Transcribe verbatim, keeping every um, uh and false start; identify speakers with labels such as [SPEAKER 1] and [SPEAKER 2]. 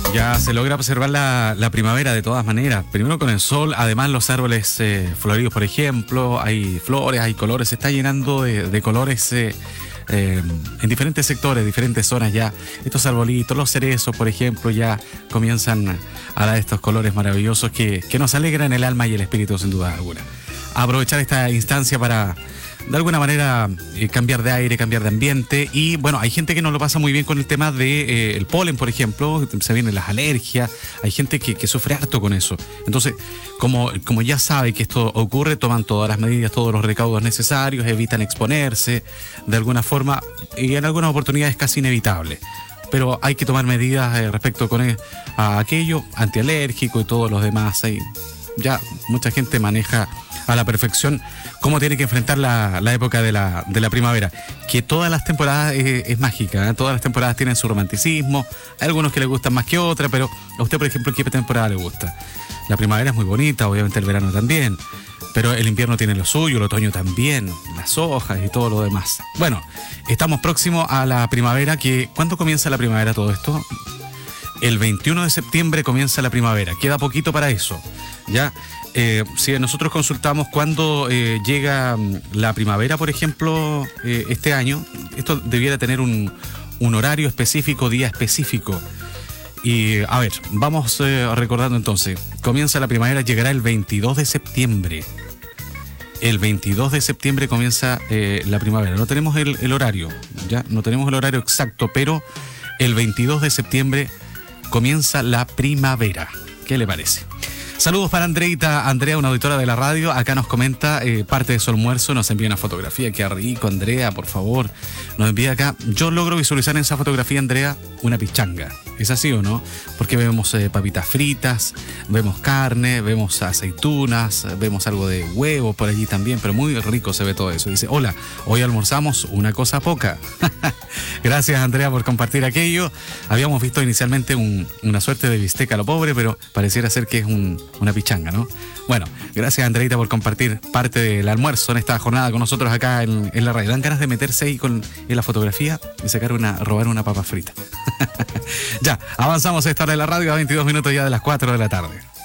[SPEAKER 1] Ya se logra observar la, la primavera de todas maneras. Primero con el sol, además los árboles eh, floridos, por ejemplo, hay flores, hay colores, se está llenando de, de colores eh, eh, en diferentes sectores, diferentes zonas ya. Estos arbolitos, los cerezos, por ejemplo, ya comienzan a dar estos colores maravillosos que, que nos alegran el alma y el espíritu sin duda alguna. Aprovechar esta instancia para de alguna manera eh, cambiar de aire, cambiar de ambiente. Y bueno, hay gente que no lo pasa muy bien con el tema del de, eh, polen, por ejemplo. Se vienen las alergias, hay gente que, que sufre harto con eso. Entonces, como, como ya sabe que esto ocurre, toman todas las medidas, todos los recaudos necesarios, evitan exponerse de alguna forma, y en algunas oportunidades es casi inevitable. Pero hay que tomar medidas eh, respecto con el, a aquello, antialérgico y todos los demás. Hay, ya mucha gente maneja a la perfección cómo tiene que enfrentar la, la época de la, de la primavera, que todas las temporadas es, es mágica, ¿eh? Todas las temporadas tienen su romanticismo, hay algunos que les gustan más que otras, pero a usted, por ejemplo, ¿qué temporada le gusta? La primavera es muy bonita, obviamente el verano también, pero el invierno tiene lo suyo, el otoño también, las hojas y todo lo demás. Bueno, estamos próximos a la primavera, que ¿cuándo comienza la primavera todo esto? El veintiuno de septiembre comienza la primavera, queda poquito para eso, ¿ya? Eh, si nosotros consultamos cuándo eh, llega la primavera, por ejemplo, eh, este año, esto debiera tener un, un horario específico, día específico. Y a ver, vamos eh, recordando entonces, comienza la primavera, llegará el veintidós de septiembre. El veintidós de septiembre comienza eh, la primavera. No tenemos el, el horario, ya no tenemos el horario exacto, pero el veintidós de septiembre comienza la primavera. ¿Qué le parece? Saludos para Andreita, Andrea, una auditora de la radio. Acá nos comenta eh, parte de su almuerzo, nos envía una fotografía. Qué rico, Andrea, por favor. Nos envía acá. Yo logro visualizar en esa fotografía, Andrea, una pichanga. ¿Es así o no? Porque vemos eh, papitas fritas, vemos carne, vemos aceitunas, vemos algo de huevo por allí también, pero muy rico se ve todo eso. Dice, hola, hoy almorzamos una cosa poca. Gracias, Andrea, por compartir aquello. Habíamos visto inicialmente un, una suerte de bistec a lo pobre, pero pareciera ser que es un, una pichanga, ¿no? Bueno, gracias, Andreita, por compartir parte del almuerzo en esta jornada con nosotros acá en, en la radio. Dan ganas de meterse ahí con, en la fotografía y sacar una, robar una papa frita. Ya, avanzamos a esta hora de la radio a veintidós minutos ya de las cuatro de la tarde.